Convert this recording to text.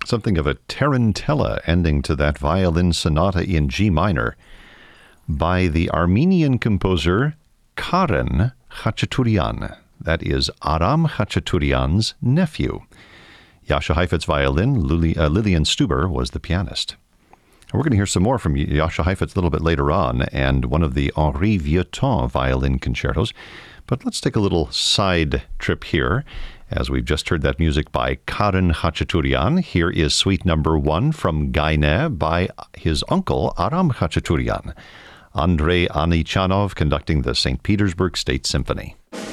Something of a tarantella ending to that violin sonata in G minor by the Armenian composer Karen Khachaturian. That is Aram Khachaturian's nephew. Jascha Heifetz violin, Lilian Stuber was the pianist. We're going to hear some more from Jascha Heifetz a little bit later on, and one of the Henri Vieuxtemps violin concertos. But let's take a little side trip here, as we've just heard that music by Karen Khachaturian. Here is Suite Number 1 from Gaine by his uncle, Aram Khachaturian. Andrei Anichanov conducting the St. Petersburg State Symphony.